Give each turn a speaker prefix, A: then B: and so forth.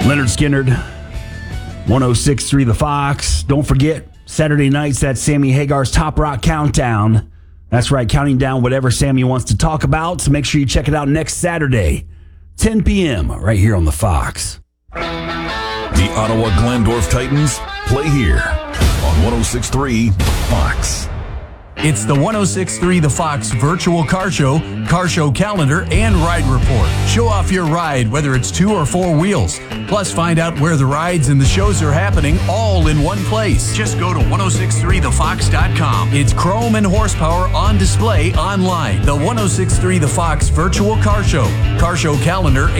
A: Leonard Skinnard, 106.3 The Fox. Don't forget, Saturday nights, that's Sammy Hagar's Top Rock Countdown. That's right, counting down whatever Sammy wants to talk about. So make sure you check it out next Saturday, 10 p.m., right here on The Fox.
B: The Ottawa Glandorf Titans play here on 106.3 Fox.
C: It's the 106.3 The Fox virtual car show calendar, and ride report. Show off your ride, whether it's 2 or 4 wheels. Plus, find out where the rides and the shows are happening all in one place. Just go to 1063thefox.com. It's chrome and horsepower on display online. The 106.3 The Fox virtual car show calendar,